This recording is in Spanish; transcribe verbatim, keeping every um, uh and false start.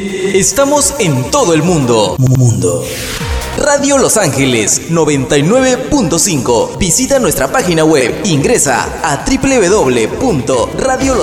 Estamos en todo el mundo. Mundo. Radio Los Ángeles noventa y nueve punto cinco. Visita nuestra página web. Ingresa a doble u doble u doble u punto radio los